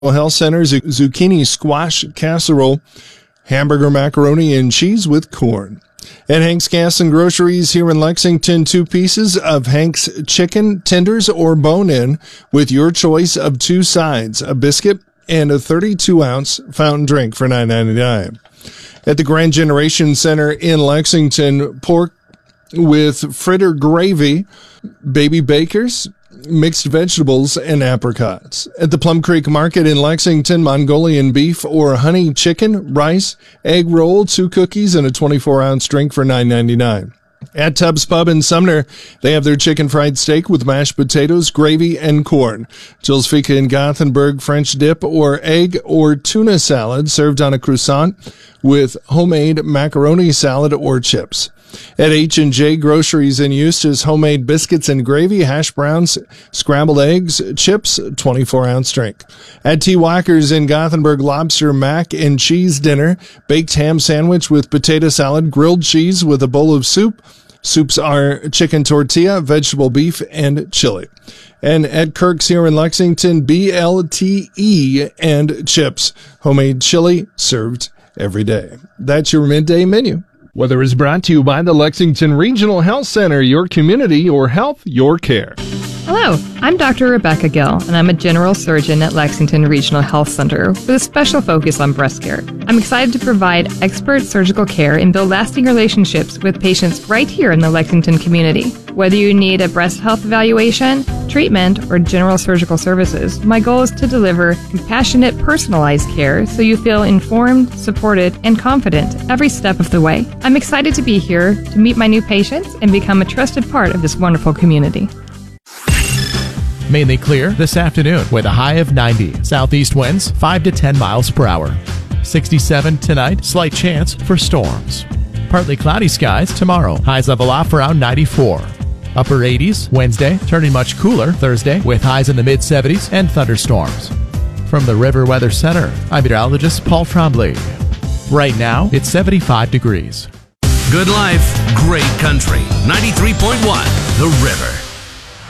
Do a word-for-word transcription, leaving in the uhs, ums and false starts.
Health Center, zu- zucchini squash casserole, hamburger macaroni and cheese with corn. At Hank's Gas and Groceries here in Lexington, two pieces of Hank's chicken tenders or bone-in with your choice of two sides, a biscuit and a thirty-two ounce fountain drink for nine ninety-nine. At the Grand Generation Center in Lexington, pork with fritter gravy, baby bakers, mixed vegetables, and apricots. At the Plum Creek Market in Lexington, Mongolian beef or honey chicken, rice, egg roll, two cookies, and a twenty-four ounce drink for nine ninety-nine. At Tubbs Pub in Sumner, they have their chicken fried steak with mashed potatoes, gravy, and corn. Jill's Fika in Gothenburg, French dip or egg or tuna salad served on a croissant with homemade macaroni salad or chips. At H and J Groceries in Eustis, homemade biscuits and gravy, hash browns, scrambled eggs, chips, twenty-four ounce drink. At T. Walker's in Gothenburg, lobster mac and cheese dinner, baked ham sandwich with potato salad, grilled cheese with a bowl of soup. Soups are chicken tortilla, vegetable beef, and chili. And at Kirk's here in Lexington, B L T E and chips, homemade chili served every day. That's your midday menu. Weather is brought to you by the Lexington Regional Health Center, your community, your health, your care. Hello, I'm Doctor Rebecca Gill, and I'm a general surgeon at Lexington Regional Health Center with a special focus on breast care. I'm excited to provide expert surgical care and build lasting relationships with patients right here in the Lexington community. Whether you need a breast health evaluation, treatment, or general surgical services, my goal is to deliver compassionate, personalized care so you feel informed, supported, and confident every step of the way. I'm excited to be here to meet my new patients and become a trusted part of this wonderful community. Mainly clear this afternoon with a high of ninety. Southeast winds five to ten miles per hour. sixty-seven tonight, slight chance for storms. Partly cloudy skies tomorrow. Highs level off around ninety-four. Upper eighties Wednesday, turning much cooler Thursday with highs in the mid seventies and thunderstorms. From the River Weather Center, I'm meteorologist Paul Trombley. Right now, it's seventy-five degrees. Good life, great country. ninety-three point one, The River.